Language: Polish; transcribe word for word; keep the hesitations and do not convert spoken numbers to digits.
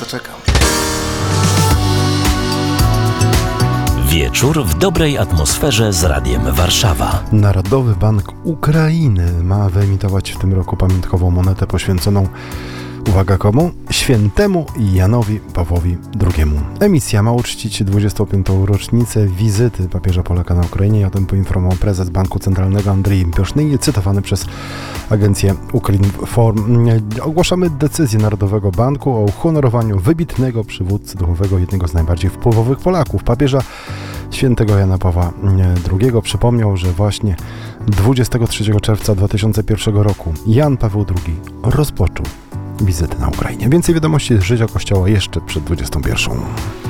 czekam. Wieczór w dobrej atmosferze z Radiem Warszawa. Narodowy Bank Ukrainy ma wyemitować w tym roku pamiątkową monetę poświęconą, uwaga komu? Świętemu Janowi Pawłowi drugiemu. Emisja ma uczcić dwudziestą piątą rocznicę wizyty papieża Polaka na Ukrainie i o tym poinformował prezes Banku Centralnego Andrzej Piąszny, cytowany przez agencję Ukrinform. Ogłaszamy decyzję Narodowego Banku o uhonorowaniu wybitnego przywódcy duchowego, jednego z najbardziej wpływowych Polaków, papieża świętego Jana Pawła drugiego. Przypomniał, że właśnie dwudziestego trzeciego czerwca dwa tysiące pierwszego roku Jan Paweł drugi rozpoczął wizytę na Ukrainie. Więcej wiadomości z życia Kościoła jeszcze przed dwudziestą pierwszą.